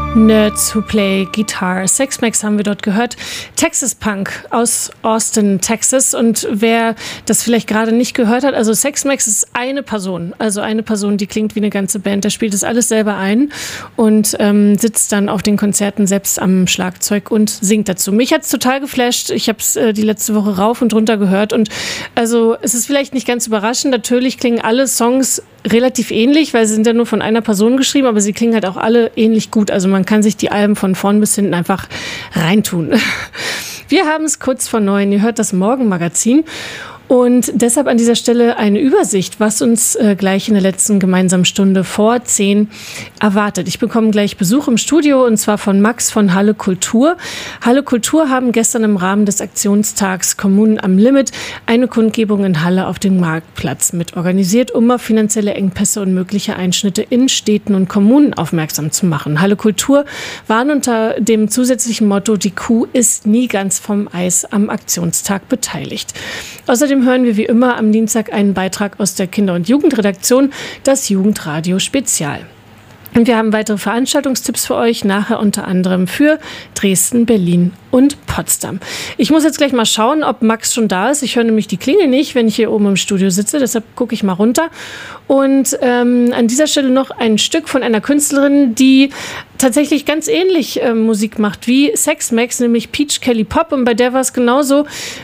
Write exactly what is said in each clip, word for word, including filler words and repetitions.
Nerds Who Play Guitar. Sex Max haben wir dort gehört. Texas Punk aus Austin, Texas. Und wer das vielleicht gerade nicht gehört hat, also Sex Max ist eine Person. Also eine Person, die klingt wie eine ganze Band. Der spielt das alles selber ein und ähm, sitzt dann auf den Konzerten selbst am Schlagzeug und singt dazu. Mich hat's total geflasht. Ich habe es äh, die letzte Woche rauf und runter gehört. Und also es ist vielleicht nicht ganz überraschend. Natürlich klingen alle Songs relativ ähnlich, weil sie sind ja nur von einer Person geschrieben, aber sie klingen halt auch alle ähnlich gut. Also man kann sich die Alben von vorn bis hinten einfach reintun. Wir haben es kurz vor neun. Ihr hört das Morgenmagazin. Und deshalb an dieser Stelle eine Übersicht, was uns äh, gleich in der letzten gemeinsamen Stunde vor zehn erwartet. Ich bekomme gleich Besuch im Studio und zwar von Max von Halle Kultur. Halle Kultur haben gestern im Rahmen des Aktionstags Kommunen am Limit eine Kundgebung in Halle auf dem Marktplatz mit organisiert, um auf finanzielle Engpässe und mögliche Einschnitte in Städten und Kommunen aufmerksam zu machen. Halle Kultur waren unter dem zusätzlichen Motto "Die Kuh ist nie ganz vom Eis" am Aktionstag beteiligt. Außerdem hören wir wie immer am Dienstag einen Beitrag aus der Kinder- und Jugendredaktion, das Jugendradio Spezial. Und wir haben weitere Veranstaltungstipps für euch, nachher unter anderem für Dresden, Berlin und Potsdam. Ich muss jetzt gleich mal schauen, ob Max schon da ist. Ich höre nämlich die Klingel nicht, wenn ich hier oben im Studio sitze, deshalb gucke ich mal runter. Und ähm, an dieser Stelle noch ein Stück von einer Künstlerin, die tatsächlich ganz ähnlich äh, Musik macht wie Sex Max, nämlich Peach Kelly Pop. Und bei der war es genauso.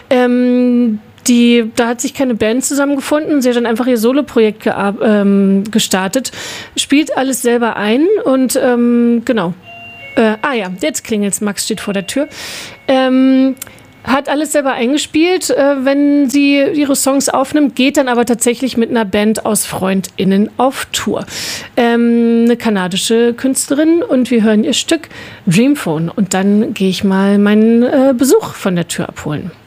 Ähm, Die, da hat sich keine Band zusammengefunden. Sie hat dann einfach ihr Soloprojekt gear- ähm, gestartet, spielt alles selber ein und ähm, genau. Äh, ah ja, jetzt klingelt's. Max steht vor der Tür. Ähm, hat alles selber eingespielt, äh, wenn sie ihre Songs aufnimmt, geht dann aber tatsächlich mit einer Band aus FreundInnen auf Tour. Ähm, eine kanadische Künstlerin und wir hören ihr Stück Dreamphone und dann gehe ich mal meinen äh, Besuch von der Tür abholen.